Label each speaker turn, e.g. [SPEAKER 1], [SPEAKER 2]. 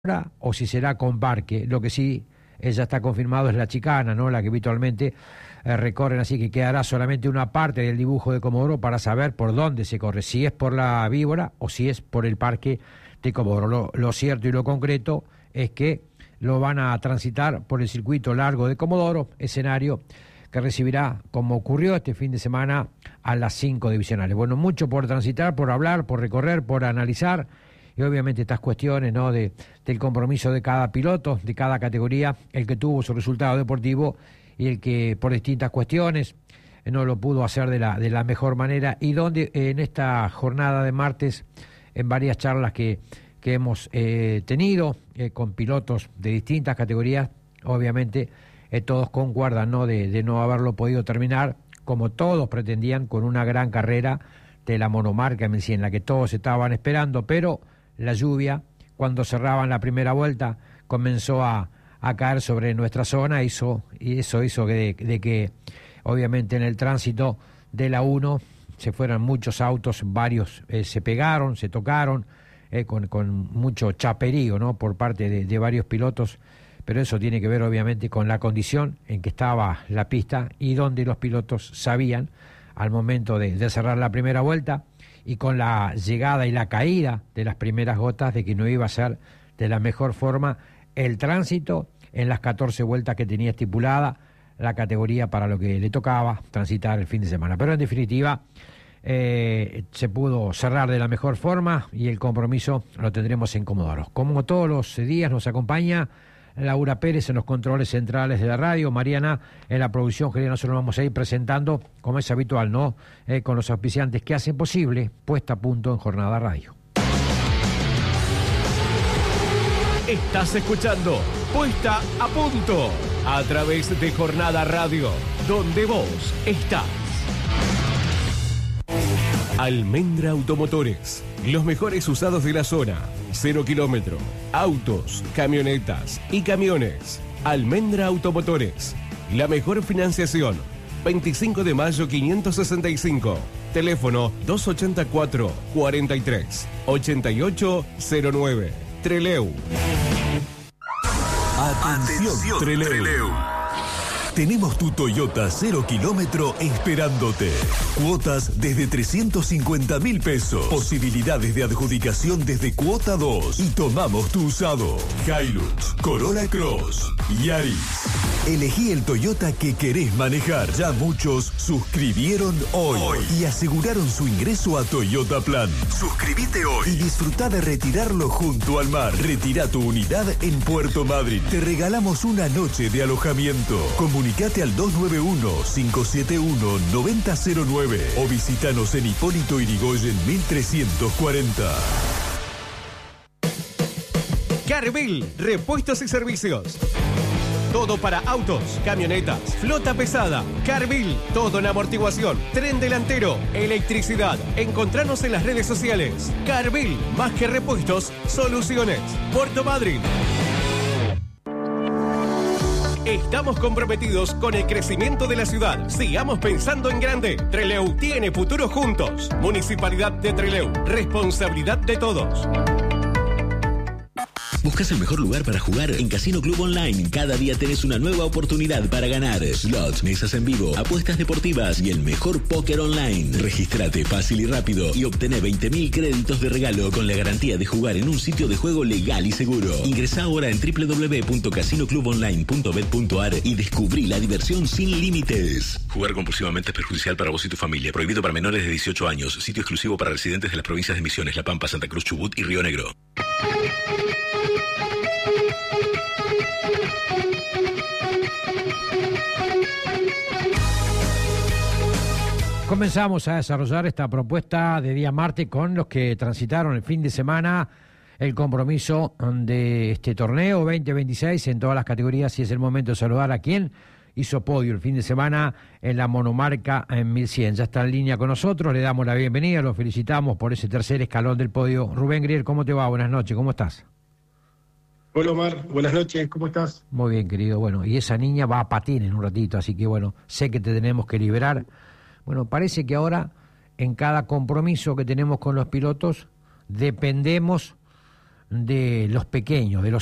[SPEAKER 1] o si será con parque. Lo que sí ya está confirmado es la chicana, ¿no? La que habitualmente recorren, así que quedará solamente una parte del dibujo de Comodoro para saber por dónde se corre, si es por la Víbora o si es por el parque de Comodoro. Lo cierto y lo concreto es que lo van a transitar por el circuito largo de Comodoro, escenario que recibirá, como ocurrió este fin de semana, a las 5 divisionales. Bueno, mucho por transitar, por hablar, por recorrer, por analizar, y obviamente estas cuestiones, ¿no?, del compromiso de cada piloto, de cada categoría, el que tuvo su resultado deportivo y el que por distintas cuestiones no lo pudo hacer de la mejor manera, y donde en esta jornada de martes, en varias charlas que hemos tenido con pilotos de distintas categorías, obviamente todos concuerdan, ¿no?, de no haberlo podido terminar como todos pretendían, con una gran carrera de la monomarca en la que todos estaban esperando, pero la lluvia, cuando cerraban la primera vuelta, comenzó a caer sobre nuestra zona, y eso hizo de que obviamente en el tránsito de la 1 se fueran muchos autos, varios se pegaron, se tocaron, con mucho chaperío, ¿no?, por parte de varios pilotos, pero eso tiene que ver obviamente con la condición en que estaba la pista y donde los pilotos sabían al momento de cerrar la primera vuelta, y con la llegada y la caída de las primeras gotas, de que no iba a ser de la mejor forma el tránsito en las 14 vueltas que tenía estipulada la categoría para lo que le tocaba transitar el fin de semana. Pero en definitiva se pudo cerrar de la mejor forma y el compromiso lo tendremos en Comodoro. Como todos los días nos acompaña Laura Pérez en los controles centrales de la radio, Mariana en la producción general. Nosotros nos vamos a ir presentando, como es habitual, ¿no?, con los auspiciantes que hacen posible Puesta a Punto en Jornada Radio.
[SPEAKER 2] Estás escuchando Puesta a Punto a través de Jornada Radio, donde vos estás. Almendra Automotores, los mejores usados de la zona. 0 kilómetro, autos, camionetas y camiones. Almendra Automotores, la mejor financiación. 25 de mayo 565. Teléfono 284 43 8809. Trelew.
[SPEAKER 3] Atención, Trelew. Tenemos tu Toyota 0 kilómetro esperándote. Cuotas desde 350.000 pesos. Posibilidades de adjudicación desde cuota 2. Y tomamos tu usado. Hilux, Corolla Cross, Yaris. Elegí el Toyota que querés manejar. Ya muchos suscribieron hoy y aseguraron su ingreso a Toyota Plan. Suscríbete hoy y disfruta de retirarlo junto al mar. Retira tu unidad en Puerto Madryn. Te regalamos una noche de alojamiento. Comunicate al 291-571-9009 o visítanos en Hipólito Yrigoyen 1340.
[SPEAKER 2] Carvel, repuestos y servicios. Todo para autos, camionetas, flota pesada. Carbil, todo en amortiguación, tren delantero, electricidad. Encontranos en las redes sociales. Carbil, más que repuestos, soluciones. Puerto Madryn. Estamos comprometidos con el crecimiento de la ciudad. Sigamos pensando en grande. Trelew tiene futuro juntos. Municipalidad de Trelew. Responsabilidad de todos.
[SPEAKER 4] ¿Buscas el mejor lugar para jugar? En Casino Club Online cada día tenés una nueva oportunidad para ganar. Slots, mesas en vivo, apuestas deportivas y el mejor póker online. Regístrate fácil y rápido y obtené 20.000 créditos de regalo con la garantía de jugar en un sitio de juego legal y seguro. Ingresá ahora en www.casinoclubonline.bet.ar y descubrí la diversión sin límites. Jugar compulsivamente es perjudicial para vos y tu familia. Prohibido para menores de 18 años. Sitio exclusivo para residentes de las provincias de Misiones, La Pampa, Santa Cruz, Chubut y Río Negro.
[SPEAKER 1] Comenzamos a desarrollar esta propuesta de día martes con los que transitaron el fin de semana el compromiso de este torneo 2026 en todas las categorías, y es el momento de saludar a quien hizo podio el fin de semana en la monomarca en 1100. Ya está en línea con nosotros, le damos la bienvenida, lo felicitamos por ese tercer escalón del podio. Rubén Grier, ¿cómo te va? Buenas noches, ¿cómo estás?
[SPEAKER 5] Hola Omar, buenas noches, ¿cómo estás?
[SPEAKER 1] Muy bien, querido. Bueno, y esa niña va a patín en un ratito, así que bueno, sé que te tenemos que liberar. Bueno, parece que ahora en cada compromiso que tenemos con los pilotos dependemos de los pequeños, de los